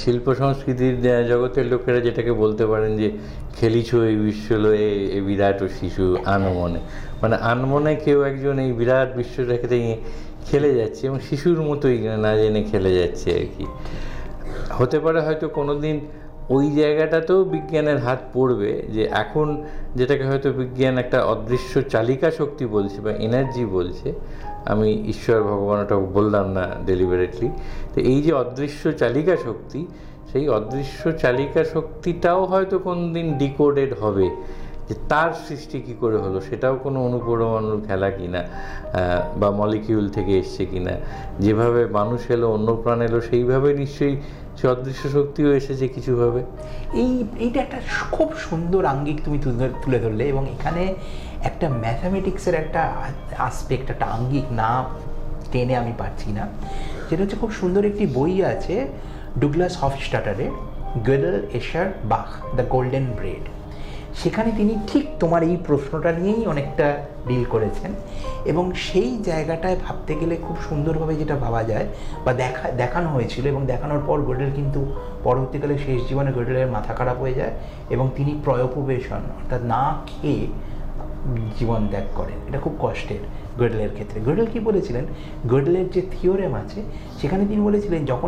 শিল্প সংস্কৃতির জগতের লোকেরা যেটাকে বলতে পারেন যে খেলিছ এই বিশ্বলয়ে এ বিরাট ও শিশু আনমনে, মানে আনমনে কেউ একজন এই বিরাট বিশ্বটাকে নিয়ে খেলে যাচ্ছে এবং শিশুর মতোই না জেনে খেলে যাচ্ছে আর কি। হতে পারে হয়তো কোনো দিন ওই জায়গাটাতেও বিজ্ঞানের হাত পড়বে, যে এখন যেটাকে হয়তো বিজ্ঞান একটা অদৃশ্য চালিকা শক্তি বলছে বা এনার্জি বলছে, আমি ঈশ্বর ভগবান ওটা বললাম না ডেলিবারেটলি, তো এই যে অদৃশ্য চালিকা শক্তি, সেই অদৃশ্য চালিকা শক্তিটাও হয়তো কোনো দিন ডিকোডেড হবে, যে তার সৃষ্টি কী করে হলো, সেটাও কোনো অণুপরমাণুর খেলা কিনা বা মলিকিউল থেকে এসছে কিনা, যেভাবে মানুষ এলো অন্য প্রাণ এলো সেইভাবে নিশ্চয়ই সে অদৃশ্য শক্তিও এসেছে কিছুভাবে। এইটা একটা খুব সুন্দর আঙ্গিক তুমি তুলে ধরলে, এবং এখানে একটা ম্যাথামেটিক্সের একটা আসপেক্ট, একটা আঙ্গিক না টেনে আমি পারছি না, যেটা হচ্ছে খুব সুন্দর একটি বই আছে ডুগলাস হফস্টাটারের, গেডেল, এশার, বাখ, দ্য গোল্ডেন ব্রেড। সেখানে তিনি ঠিক তোমার এই প্রশ্নটা নিয়েই অনেকটা ডিল করেছেন, এবং সেই জায়গাটায় ভাবতে গেলে খুব সুন্দরভাবে যেটা ভাবা যায় বা দেখানো হয়েছিল, এবং দেখানোর পর গডেল কিন্তু পরবর্তীকালে শেষ জীবনে গডেলের মাথা খারাপ হয়ে যায় এবং তিনি প্রয়োপবেশন অর্থাৎ না খেয়ে জীবন ত্যাগ করেন। এটা খুব কষ্টের গডেলের ক্ষেত্রে। গডেল কি বলেছিলেন, গডেলের যে থিওরেম আছে সেখানে তিনি বলেছিলেন যখন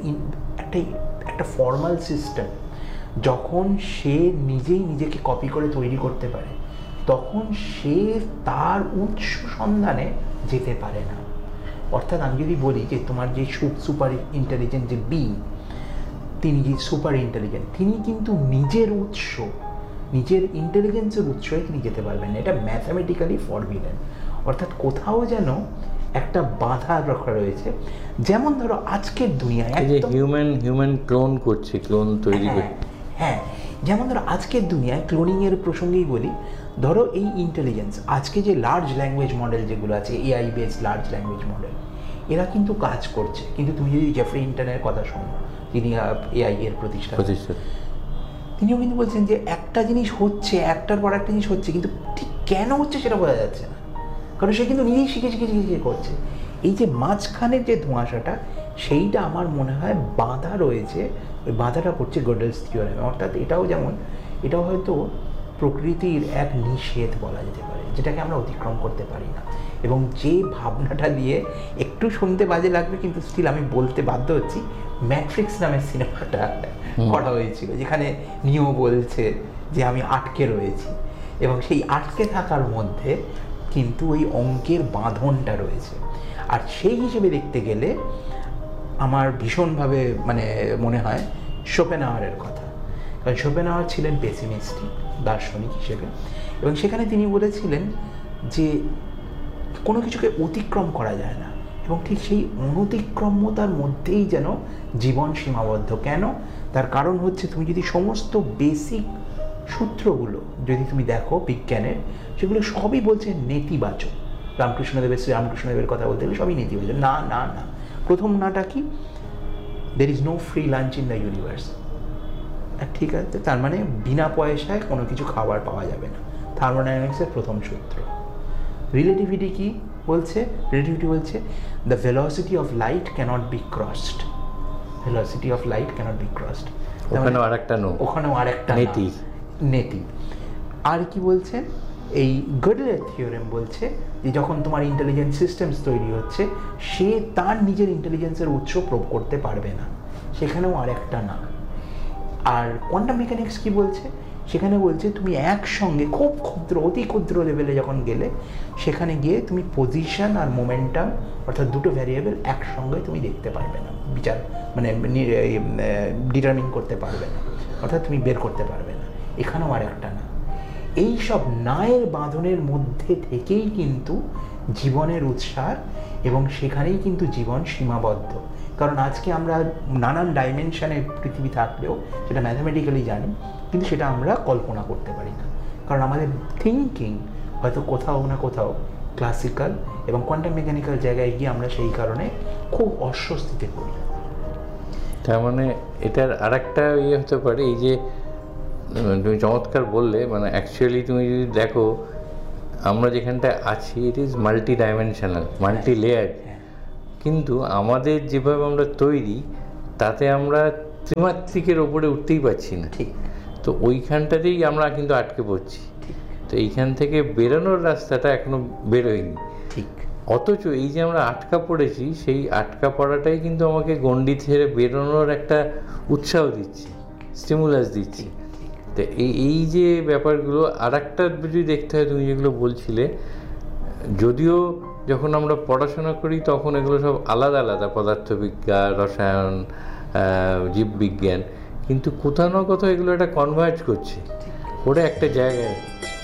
একটা ফর্মাল সিস্টেম যখন সে নিজেই নিজেকে কপি করে তৈরি করতে পারে, তখন সে তার উৎস সন্ধানে যেতে পারে না। অর্থাৎ আমি যদি বলি যে তোমার যে সুপার ইন্টেলিজেন্ট যে বিং, তিনি যে সুপার ইন্টেলিজেন্ট, তিনি কিন্তু নিজের উৎস, নিজের ইন্টেলিজেন্সের উৎসে তিনি যেতে পারবেন না। এটা ম্যাথামেটিক্যালি ফরবিডেন। অর্থাৎ কোথাও যেন একটা বাধা রাখা রয়েছে। যেমন ধরো আজকের দুনিয়ায় হিউম্যান ক্লোন করছে, ক্লোন তৈরি করছে। হ্যাঁ, যেমন ধরো আজকের দুনিয়ায় ক্লোনিংয়ের প্রসঙ্গেই বলি, ধরো এই ইন্টেলিজেন্স, আজকে যে লার্জ ল্যাঙ্গুয়েজ মডেল যেগুলো আছে, AI base large language model, এরা কিন্তু কাজ করছে। কিন্তু তুমি যদি জেফ্রি হিন্টনের কথা শোনো, তিনি এআই এর প্রতিষ্ঠাতা, তিনিও কিন্তু বলছেন যে একটা জিনিস হচ্ছে, একটার পর একটা জিনিস হচ্ছে, কিন্তু ঠিক কেন হচ্ছে সেটা বোঝা যাচ্ছে না, কারণ সে কিন্তু নিজেই শিখে করছে। এই যে মাঝখানের যে ধোঁয়াশাটা, সেইটা আমার মনে হয় বাধা রয়েছে, ওই বাধাটা করছে গডেলস থিওরেমে। অর্থাৎ এটাও হয়তো প্রকৃতির এক নিষেধ বলা যেতে পারে, যেটাকে আমরা অতিক্রম করতে পারি না। এবং যে ভাবনাটা দিয়ে একটু শুনতে বাজে লাগবে, কিন্তু স্টিল আমি বলতে বাধ্য হচ্ছি, ম্যাট্রিক্স নামের সিনেমাটা করা হয়েছিল, যেখানে নিও বলছে যে আমি আটকে রয়েছি, এবং সেই আটকে থাকার মধ্যে কিন্তু ওই অঙ্কের বাঁধনটা রয়েছে। আর সেই হিসেবে দেখতে গেলে আমার ভীষণভাবে মনে হয় শোপেনহাওয়ারের কথা, কারণ শোপেনহাওয়ার ছিলেন পেসিমিস্টিক দার্শনিক হিসেবে, এবং সেখানে তিনি বলেছিলেন যে কোনো কিছুকে অতিক্রম করা যায় না, এবং ঠিক সেই অনতিক্রম্যতার মধ্যেই যেন জীবন সীমাবদ্ধ। কেন? তার কারণ হচ্ছে তুমি যদি সমস্ত বেসিক সূত্রগুলো যদি তুমি দেখো বিজ্ঞানের, সেগুলো সবই বলছে নেতিবাচক। শ্রীরামকৃষ্ণদেবের কথা বলতে গেলে সবই নেতিবাচক। না না না, প্রথম নাটা কি, there is no free lunch in the universe. ঠিক আছে, তার মানে বিনা পয়সায় কোনো কিছু খাবার পাওয়া যাবে না, থার্মোডাইনামিক্সের প্রথম সূত্র। রিলেটিভিটি কি বলছে? রিলেটিভিটি বলছে the velocity of light cannot B crossed, velocity of light cannot B crossed. ওখানেও আরেকটা নেতি। আর কি বলছেন, এই গডেলের থিওরেম বলছে যে যখন তোমার ইন্টেলিজেন্ট সিস্টেমস তৈরি হচ্ছে, সে তার নিজের ইন্টেলিজেন্সের উৎস প্রুভ করতে পারবে না, সেখানেও আরেকটা না। আর কোয়ান্টাম মেকানিক্স কি বলছে? সেখানে বলছে তুমি একসঙ্গে খুব ক্ষুদ্র, অতি ক্ষুদ্র লেভেলে যখন গেলে, সেখানে গিয়ে তুমি পজিশন আর মোমেন্টাম অর্থাৎ দুটো ভ্যারিয়েবল একসঙ্গে তুমি দেখতে পারবে না, ডিটারমিন করতে পারবে না, অর্থাৎ তুমি বের করতে পারবে না। এখানেও আর একটা না। এই সব নায়ের বাঁধনের মধ্যে থেকেই কিন্তু জীবনের উৎসার, এবং সেখানেই কিন্তু জীবন সীমাবদ্ধ। কারণ আজকে আমরা নানান ডাইমেনশনে পৃথিবী থাকলেও সেটা ম্যাথামেটিক্যালি জানি, কিন্তু সেটা আমরা কল্পনা করতে পারি না, কারণ আমাদের থিঙ্কিং হয়তো কোথাও না কোথাও ক্লাসিক্যাল এবং কোয়ান্টাম মেকানিক্যাল জায়গায় গিয়ে আমরা সেই কারণে খুব অস্বস্তিতে পড়ি। তার মানে এটার আর একটা ইয়ে হতে পারে, এই যে তুমি চমৎকার বললে, অ্যাকচুয়ালি তুমি যদি দেখো আমরা যেখানটায় আছি, it is multi dimensional, multi layer, কিন্তু আমাদের যেভাবে আমরা তৈরি, তাতে আমরা ত্রিমাত্রিকের ওপরে উঠতেই পারছি না। ঠিক তো ওইখানটাতেই আমরা কিন্তু আটকে পড়ছি। তো এইখান থেকে বেরোনোর রাস্তাটা এখনো বেরোয়নি। ঠিক অথচ এই যে আমরা আটকা পড়েছি, সেই আটকা পড়াটাই কিন্তু আমাকে গণ্ডি ছেড়ে বেরোনোর একটা উৎসাহ দিচ্ছে, স্টিমুলাস দিচ্ছে। তো এই যে ব্যাপারগুলো, আর একটা যদি দেখতে হয়, তুমি যেগুলো বলছিলে, যদিও যখন আমরা পড়াশোনা করি তখন এগুলো সব আলাদা আলাদা, পদার্থবিজ্ঞান, রসায়ন, জীববিজ্ঞান, কিন্তু কোথাও না কোথাও এগুলো একটা কনভার্জ করছে, করে একটা জায়গায়